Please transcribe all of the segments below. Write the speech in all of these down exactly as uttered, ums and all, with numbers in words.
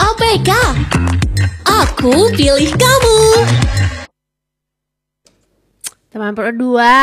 A P K. Aku pilih kamu. Teman Pro dua,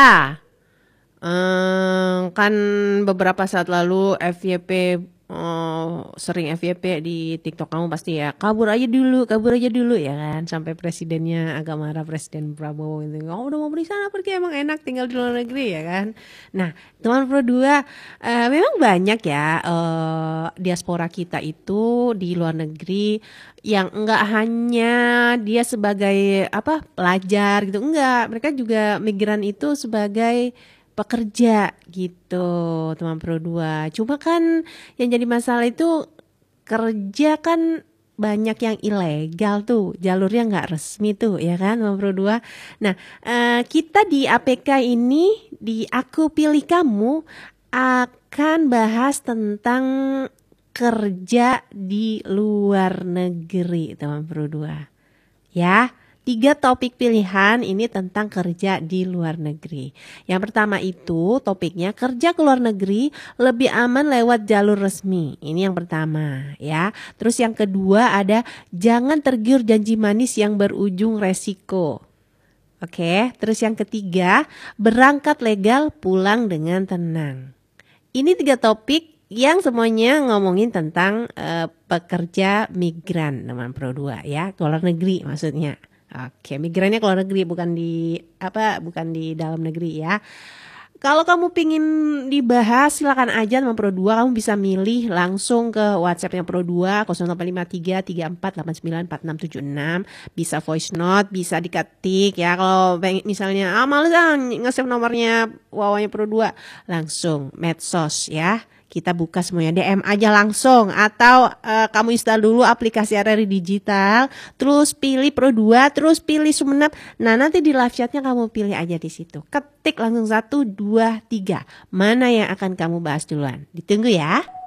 ehm, kan beberapa saat lalu F Y P, eh, sering F Y P di TikTok kamu pasti ya, kabur aja dulu, kabur aja dulu ya kan, sampai presidennya agak marah, Presiden Prabowo itu, oh udah mau di sana pergi, emang enak tinggal di luar negeri ya kan. Nah, teman Pro dua, eh, memang banyak ya eh, diaspora kita itu di luar negeri yang enggak hanya dia sebagai apa pelajar gitu, enggak, mereka juga migran itu sebagai pekerja gitu, teman Pro dua. Cuma kan yang jadi masalah itu kerja kan banyak yang ilegal tuh, jalurnya nggak resmi tuh ya kan, teman Pro dua. Nah, eh, kita di A P K ini, di Aku Pilih Kamu, akan bahas tentang kerja di luar negeri, teman Pro dua. Ya, tiga topik pilihan ini tentang kerja di luar negeri. Yang pertama itu topiknya kerja ke luar negeri lebih aman lewat jalur resmi. Ini yang pertama ya. Terus yang kedua ada jangan tergiur janji manis yang berujung resiko. Oke, terus yang ketiga berangkat legal pulang dengan tenang. Ini tiga topik yang semuanya ngomongin tentang uh, pekerja migran, teman Pro dua ya, ke luar negeri maksudnya. Oke, migrannya ke luar negeri, bukan di apa, bukan di dalam negeri ya. Kalau kamu pingin dibahas silakan aja teman Pro dua, kamu bisa milih langsung ke WhatsAppnya Pro dua nol delapan lima tiga tiga empat delapan sembilan empat enam tujuh enam, bisa voice note, bisa diketik ya. Kalau misalnya ah males ah nge-save nomornya wawanya Pro dua, langsung medsos ya. Kita buka semuanya, D M aja langsung, atau uh, kamu install dulu aplikasi R R I Digital, terus pilih Pro dua, terus pilih Sumenep. Nah, nanti di live chatnya kamu pilih aja di situ. Ketik langsung satu, dua, tiga. Mana yang akan kamu bahas duluan? Ditunggu ya.